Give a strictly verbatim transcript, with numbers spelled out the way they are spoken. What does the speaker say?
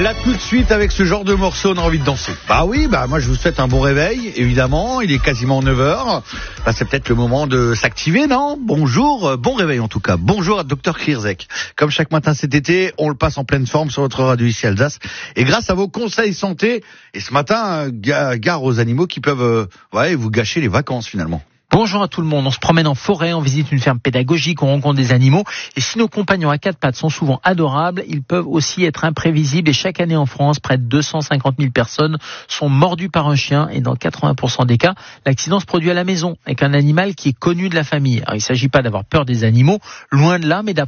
Là tout de suite avec ce genre de morceau on a envie de danser. Bah oui, bah moi je vous souhaite un bon réveil, évidemment, il est quasiment neuf heures. Bah, c'est peut-être le moment de s'activer, non ? Bonjour, bon réveil en tout cas. Bonjour à Docteur Kierzek. Comme chaque matin cet été, on le passe en pleine forme sur votre radio ici Alsace. Et grâce à vos conseils santé, et ce matin, gare aux animaux qui peuvent euh, ouais, vous gâcher les vacances finalement. Bonjour à tout le monde, on se promène en forêt, on visite une ferme pédagogique, on rencontre des animaux. Et si nos compagnons à quatre pattes sont souvent adorables, ils peuvent aussi être imprévisibles. Et chaque année en France, près de deux cent cinquante mille personnes sont mordues par un chien. Et dans quatre-vingts pour cent des cas, l'accident se produit à la maison, avec un animal qui est connu de la famille. Alors, il ne s'agit pas d'avoir peur des animaux, loin de là, mais